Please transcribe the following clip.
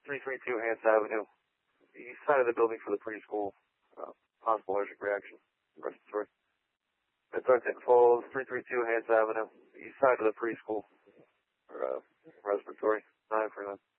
332 Hance Avenue, east side of the building for the preschool. Possible allergic reaction, respiratory. St. Falls, 332 Hance Avenue, east side of the preschool, respiratory. 9 for 9.